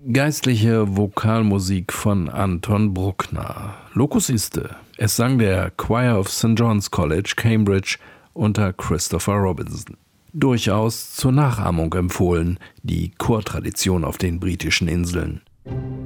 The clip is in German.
Geistliche Vokalmusik von Anton Bruckner. Locus iste. Es sang der Choir of St. John's College, Cambridge, unter Christopher Robinson. Durchaus zur Nachahmung empfohlen, die Chortradition auf den britischen Inseln.